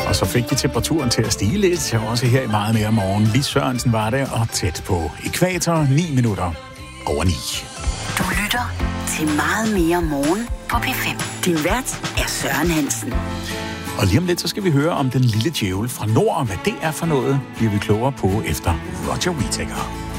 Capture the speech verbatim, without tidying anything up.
Og så fik vi temperaturen til at stige lidt, også her i Meget mere morgen. Lis Sørensen var det, og tæt på ækvator, ni minutter over ni. Du lytter til Meget mere morgen på P fem. Din vært er Søren Hansen. Og lige om lidt, så skal vi høre om den lille djævel fra nord, og hvad det er for noget, bliver vi klogere på efter Roger Whittaker.